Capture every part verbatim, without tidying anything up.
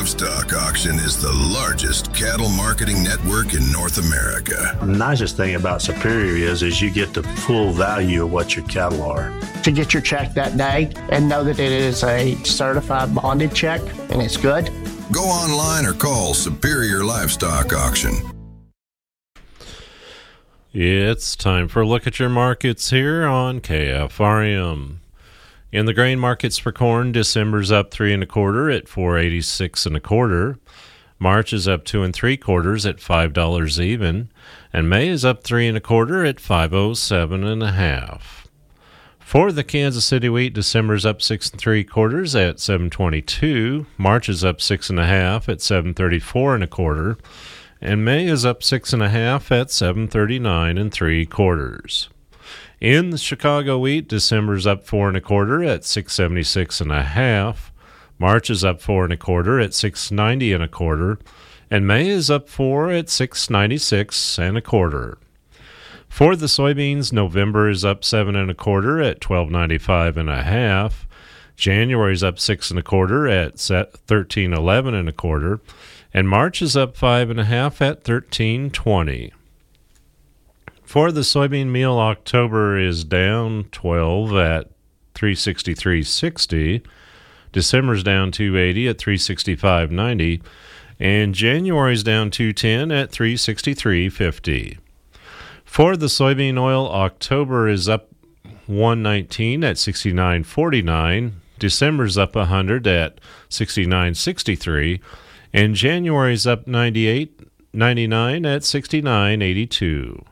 Livestock Auction is the largest cattle marketing network in North America. The nicest thing about Superior is, is you get the full value of what your cattle are. To get your check that day and know that it is a certified bonded check and it's good. Go online or call Superior Livestock Auction. It's time for a look at your markets here on K F R M. In the grain markets for corn, December's up three and a quarter at four eighty-six and a quarter. March is up two and three quarters at five dollars even, and May is up three and a quarter at five oh seven and a half. For the Kansas City wheat, December's up six and three quarters at seven twenty-two. March is up six and a half at seven thirty-four and a quarter. And May is up six and a half at seven thirty-nine and three quarters. In the Chicago wheat, December's up four and a quarter at six seventy-six and a half. March is up four and a quarter at six ninety and a quarter, and May is up four at six ninety-six and a quarter. For the soybeans, November is up seven and a quarter at twelve ninety-five and a half. January's up six and a quarter at thirteen eleven and a quarter. And March is up five and a half at thirteen twenty. For the soybean meal, October is down twelve at three sixty-three sixty. December's down two eighty at three sixty-five ninety, and January's down two ten at three sixty-three fifty. For the soybean oil, October is up one nineteen at sixty-nine forty-nine. December's up one hundred at sixty-nine sixty-three. And January's up ninety-eight ninety-nine at sixty-nine eighty-two.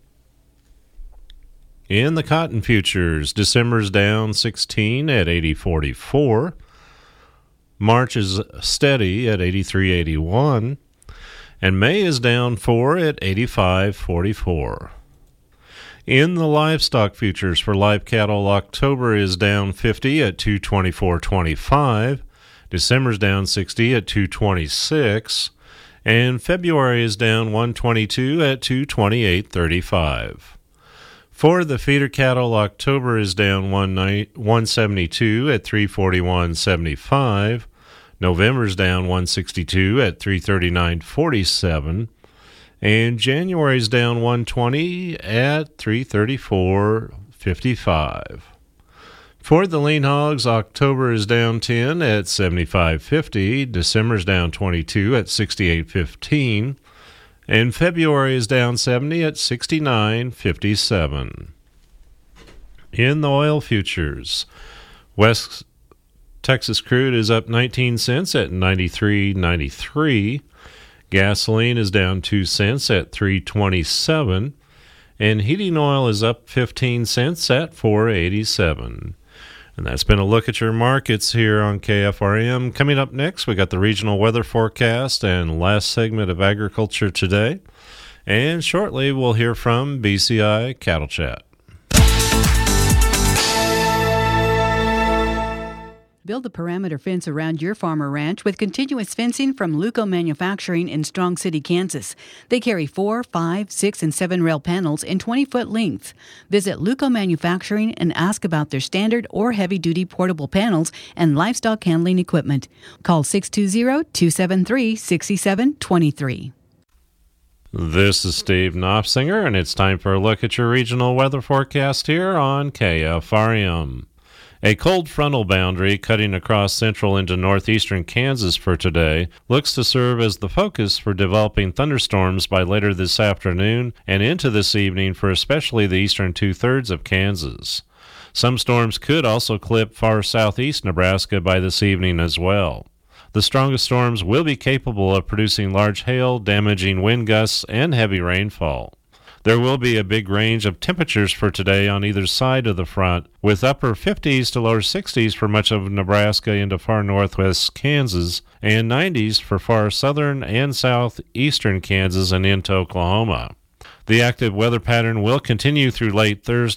In the cotton futures, December's down sixteen at eighty forty-four. March is steady at eighty-three eighty-one. And May is down four at eighty-five forty-four. In the livestock futures for live cattle, October is down fifty at two twenty-four twenty-five. December's down sixty at two twenty-six, and February is down one twenty-two at two twenty-eight thirty-five. For the feeder cattle, October is down one seventy-two at three forty-one seventy-five. November's down one sixty-two at three thirty-nine forty-seven, and January's down one twenty at three thirty-four fifty-five. For the lean hogs, October is down ten at seventy-five fifty, December's down twenty-two at sixty-eight fifteen, and February is down seventy at sixty-nine fifty-seven. In the oil futures, West Texas crude is up nineteen cents at ninety-three ninety-three, gasoline is down two cents at three twenty-seven, and heating oil is up fifteen cents at four eighty-seven. And that's been a look at your markets here on K F R M. Coming up next, we got the regional weather forecast and last segment of Agriculture Today. And shortly, we'll hear from B C I Cattle Chat. Build a perimeter fence around your farm or ranch with continuous fencing from Luco Manufacturing in Strong City, Kansas. They carry four, five, six, and seven rail panels in twenty-foot lengths. Visit Luco Manufacturing and ask about their standard or heavy-duty portable panels and livestock handling equipment. Call six two zero, two seven three, six seven two three. This is Steve Knopfsinger, and it's time for a look at your regional weather forecast here on K F R M. A cold frontal boundary cutting across central into northeastern Kansas for today looks to serve as the focus for developing thunderstorms by later this afternoon and into this evening for especially the eastern two-thirds of Kansas. Some storms could also clip far southeast Nebraska by this evening as well. The strongest storms will be capable of producing large hail, damaging wind gusts, and heavy rainfall. There will be a big range of temperatures for today on either side of the front, with upper fifties to lower sixties for much of Nebraska into far northwest Kansas, and nineties for far southern and southeastern Kansas and into Oklahoma. The active weather pattern will continue through late Thursday